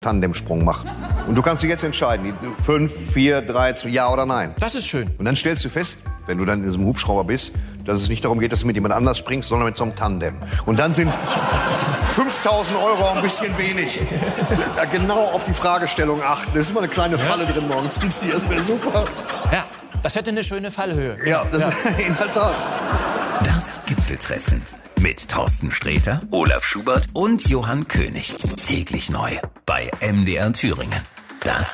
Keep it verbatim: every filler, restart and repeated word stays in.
Tandemsprung machen. Und du kannst dich jetzt entscheiden, fünf, vier, drei, zwei, ja oder nein. Das ist schön. Und dann stellst du fest, wenn du dann in diesem Hubschrauber bist, dass es nicht darum geht, dass du mit jemand anders springst, sondern mit so einem Tandem. Und dann sind fünftausend Euro ein bisschen wenig. Da genau auf die Fragestellung achten. Da ist immer eine kleine Falle ja. drin morgens um vier. Das wäre super. Ja, das hätte eine schöne Fallhöhe. Ja, das ja. ist in der Tat. Das Gipfeltreffen mit Thorsten Sträter, Olaf Schubert und Johann König. Täglich neu bei M D R Thüringen. Das